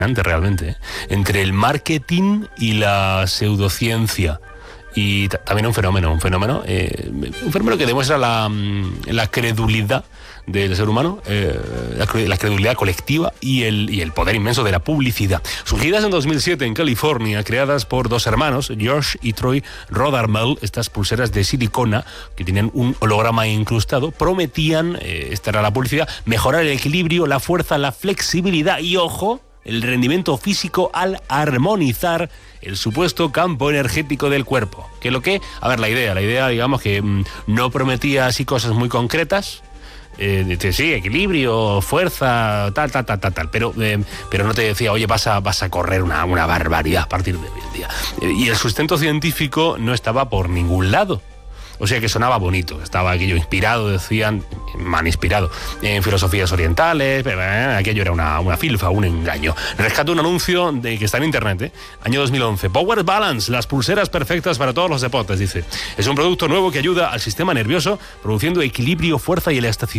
realmente, ¿eh? Entre el marketing y la pseudociencia. Y también un fenómeno que demuestra la credulidad del ser humano, la credulidad colectiva y el poder inmenso de la publicidad. Surgidas en 2007 en California, creadas por dos hermanos, George y Troy Rothermel, estas pulseras de silicona que tenían un holograma incrustado, prometían, esta era la publicidad, mejorar el equilibrio, la fuerza, la flexibilidad y, ojo, el rendimiento físico al armonizar el supuesto campo energético del cuerpo. La idea, digamos, que no prometía así cosas muy concretas. Sí, equilibrio, fuerza, tal, pero no te decía, oye, vas a correr una barbaridad a partir de hoy en día. Y el sustento científico no estaba por ningún lado. O sea que sonaba bonito, estaba aquello inspirado, decían, man inspirado, en filosofías orientales, pero aquello era una filfa, un engaño. Rescato un anuncio que está en internet, año 2011. Power Balance, las pulseras perfectas para todos los deportes, dice. Es un producto nuevo que ayuda al sistema nervioso, produciendo equilibrio, fuerza y elasticidad.